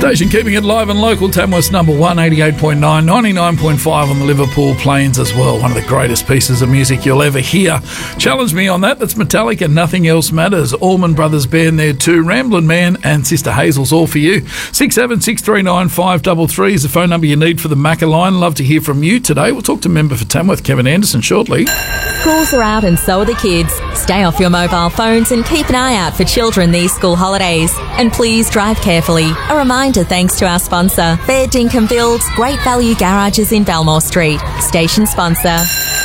Station keeping it live and local. Tamworth's number 1, 88.9, 99.5 on the Liverpool Plains as well. One of the greatest pieces of music you'll ever hear. Challenge me on that. That's Metallica, Nothing Else Matters. Allman Brothers Band there too. Ramblin' Man and Sister Hazel's all for you. 676395 533 is the phone number you need for the Macca line. Love to hear from you today. We'll talk to member for Tamworth, Kevin Anderson, shortly. Schools are out and so are the kids. Stay off your mobile phones and keep an eye out for children these school holidays. And please drive carefully. A reminder thanks to our sponsor, Fair Dinkum Builds, Great Value Garages in Belmore Street. Station sponsor.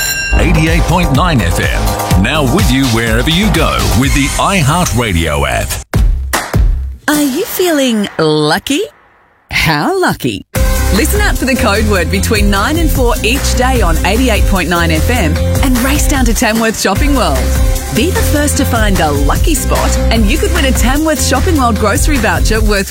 88.9 FM. Now with you wherever you go with the iHeartRadio app. Are you feeling lucky? How lucky? Listen out for the code word between 9 and 4 each day on 88.9 FM and race down to Tamworth Shopping World. Be the first to find a lucky spot and you could win a Tamworth Shopping World grocery voucher worth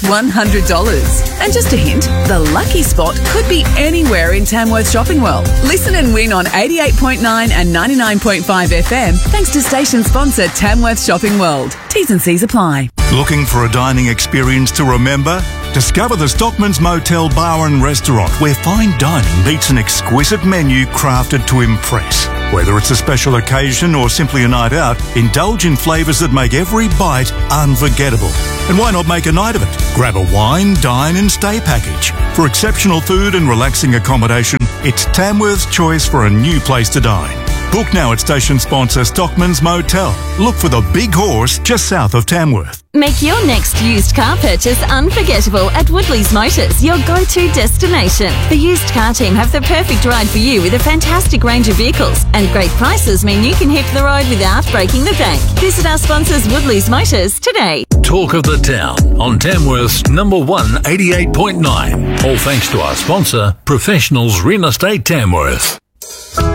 $100. And just a hint, the lucky spot could be anywhere in Tamworth Shopping World. Listen and win on 88.9 and 99.5 FM thanks to station sponsor Tamworth Shopping World. T's and C's apply. Looking for a dining experience to remember? Discover the Stockman's Motel Bar and Restaurant, where fine dining meets an exquisite menu crafted to impress. Whether it's a special occasion or simply a night out, indulge in flavours that make every bite unforgettable. And why not make a night of it? Grab a wine, dine and stay package. For exceptional food and relaxing accommodation, it's Tamworth's choice for a new place to dine. Book now at station sponsor Stockman's Motel. Look for the Big Horse just south of Tamworth. Make your next used car purchase unforgettable at Woodley's Motors, your go-to destination. The used car team have the perfect ride for you with a fantastic range of vehicles, and great prices mean you can hit the road without breaking the bank. Visit our sponsors Woodley's Motors today. Talk of the town on Tamworth's number 1, 88.9. All thanks to our sponsor, Professionals Real Estate Tamworth.